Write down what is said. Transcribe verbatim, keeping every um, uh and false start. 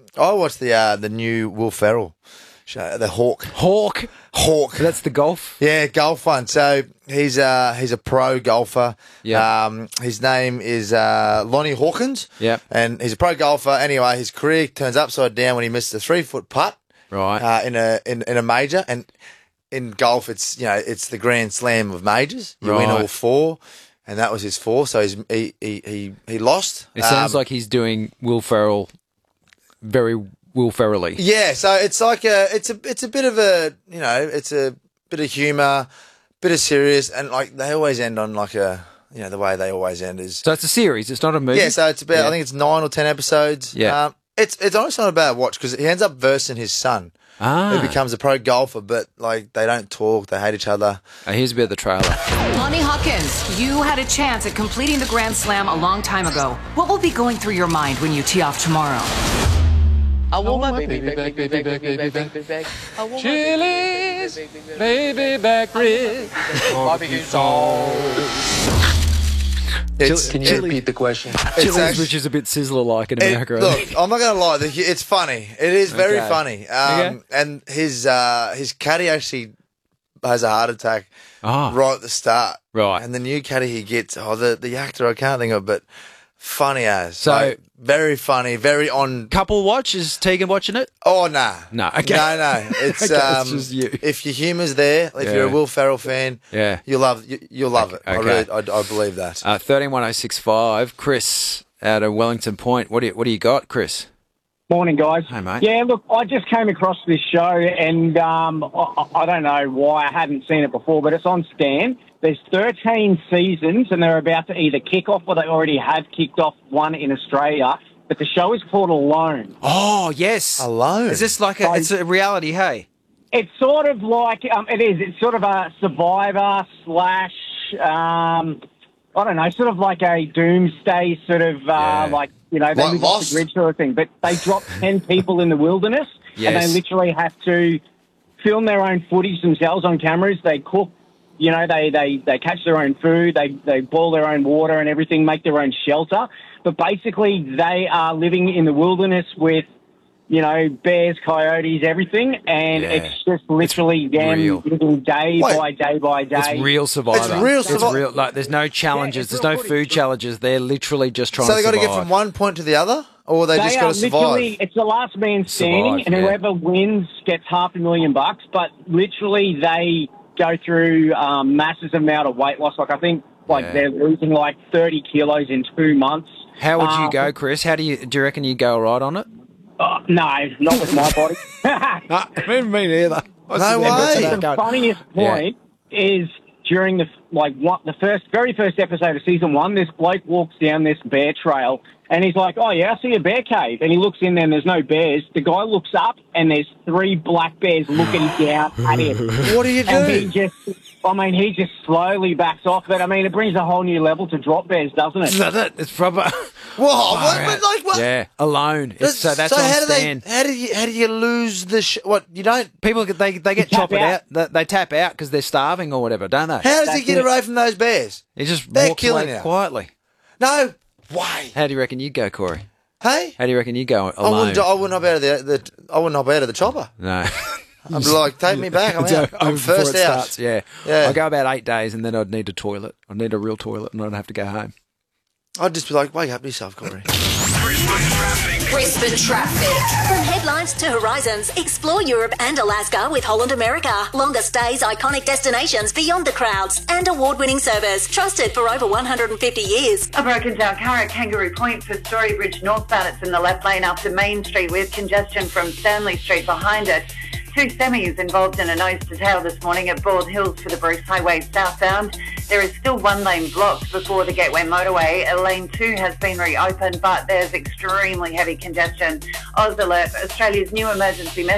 I watched the uh, the new Will Ferrell show, the Hawk. Hawk. Hawk. That's the golf. Yeah, golf one. So he's uh he's a pro golfer. Yeah. Um, his name is uh, Lonnie Hawkins. Yeah. And he's a pro golfer. Anyway, his career turns upside down when he misses a three foot putt. Right. Uh, in a in, in a major, and in golf, it's you know it's the Grand Slam of majors. You win Right. all four, and that was his four. So he's, he he he he lost. It sounds Um, like he's doing Will Ferrell very Will Ferrell-y. Yeah, so it's like a, it's a, it's a bit of a, you know, it's a bit of humour, bit of serious, and like they always end on like a, you know, the way they always end is. So it's a series. It's not a movie. Yeah, so it's about, Yeah. I think it's nine or ten episodes. Yeah. Um, it's it's honestly not a bad watch because he ends up versing his son, Ah. who becomes a pro golfer, but like they don't talk, they hate each other. Uh, here's a bit of the trailer. Lonnie Hawkins, you had a chance at completing the Grand Slam a long time ago. What will be going through your mind when you tee off tomorrow? I want my baby back, baby back, baby back, baby back. I want my Chili's baby back rib. barbecue sauce. It's, Can you repeat the question? it's Chili's, actually- which is a bit sizzler like in It- America. I think. look, I'm not going to lie. The, it's funny. It is very Okay. funny. Um, Okay. And his uh, his caddy actually has a heart attack Ah. right at the start. Right. And the new caddy he gets, oh, the, the actor, I can't think of, but funny as. So- Like, very funny, very on. Couple watch. Is Tegan watching it? Oh, nah. No, okay. No, no. It's, Okay, um, it's just you. if your humour's there, if Yeah. you're a Will Ferrell fan, Yeah. you'll love, you, you'll love it. I, Okay. really, I, I believe that. Uh, thirteen one oh six five. Chris out of Wellington Point. What do you, what do you got, Chris? Morning, guys. Hey, mate. Yeah, look, I just came across this show, and um, I, I don't know why I hadn't seen it before, but it's on Stan. There's thirteen seasons, and they're about to either kick off or they already have kicked off one in Australia. But the show is called Alone. Oh, yes. Alone? Is this like a, it's a reality, hey? It's sort of like, um, it is, it's sort of a survivor slash, um, I don't know, sort of like a doomsday sort of, uh, Yeah. like, you know, they Like live off Lost? the grid sort of thing. But they drop ten people in the wilderness, and Yes. they literally have to film their own footage themselves on cameras. They cook, you know, they, they, they catch their own food, they, they boil their own water and everything, make their own shelter. But basically, they are living in the wilderness with, you know, bears, coyotes, everything, and Yeah. it's just literally them real. living day Wait. by day by day. It's real survivor. It's real survi- real. Like, there's no challenges. it's there's real no footage. food challenges. They're literally just trying So to they got to survive. get from one point to the other, or they, They just are got to survive? literally, it's the last man standing, Survive, and yeah. whoever wins gets half a million bucks. But literally, they go through um, massive amount of weight loss. Like I think, like Yeah. they're losing like thirty kilos in two months. How would you Um, go, Chris? How do you do you reckon you go all right on it? Oh, no, not with my body. No, me neither. No way. The funniest point is during the like one, the first, very first episode of season one. This bloke walks down this bear trail, and he's like, "Oh yeah, I see a bear cave." And he looks in there, and there's no bears. The guy looks up, and there's three black bears looking down at him. What do you And he do? just, I mean, he just slowly backs off. But I mean, it brings a whole new level to drop bears, doesn't it? Is that it? It's proper. Whoa, what, what, like what? Yeah, alone. It's, so that's so on how do Stan. they? How do you? How do you lose the? Sh- what you don't? People get- they they get tap chopped out. out. They, they tap out because they're starving or whatever, don't they? How does he That's get it. away from those bears? He just They're walks killing away you. quietly. No way. How do you reckon you go, Corey? Hey, How do you reckon you go I alone? wouldn't. I wouldn't hop out of the. the I wouldn't hop out of the chopper. No. I'd be like, take me back. I'm out. I'm Before first it out. starts, yeah. Yeah. I'd go about eight days and then I'd need a toilet. I'd need a real toilet and I'd have to go home. I'd just be like, wake up yourself, Corey. Brisbane traffic. From headlines to horizons, explore Europe and Alaska with Holland America. Longer stays, iconic destinations beyond the crowds, and award-winning service trusted for over one hundred fifty years. A broken down car at Kangaroo Point for Storybridge northbound. It's in the left lane after Main Street with congestion from Stanley Street behind it. Two semis involved in a nose-to-tail this morning at Bald Hills for the Bruce Highway southbound. There is still one lane blocked before the Gateway motorway. Lane two has been reopened, but there's extremely heavy congestion. Oz Alert, Australia's new emergency message.